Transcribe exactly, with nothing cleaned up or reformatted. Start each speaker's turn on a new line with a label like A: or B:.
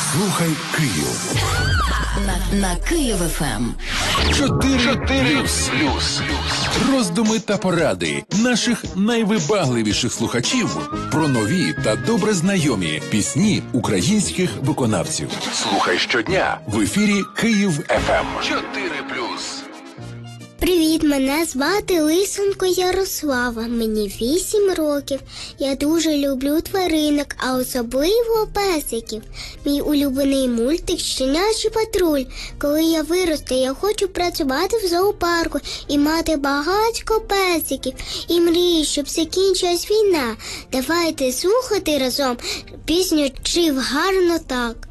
A: Слухай Київ.
B: На, на Київ еф ем.
A: Чотири плюс. Роздуми та поради наших найвибагливіших слухачів про нові та добре знайомі пісні українських виконавців. Слухай щодня в ефірі Київ еф ем. Чотири плюс.
C: Привіт, мене звати Лисенко Ярослава, мені вісім років. Я дуже люблю тваринок, а особливо песиків. Мій улюблений мультик «Щенячий патруль». Коли я виросту, я хочу працювати в зоопарку і мати багатько песиків. І мрію, щоб закінчилась війна. Давайте слухати разом пісню «Жив гарно так».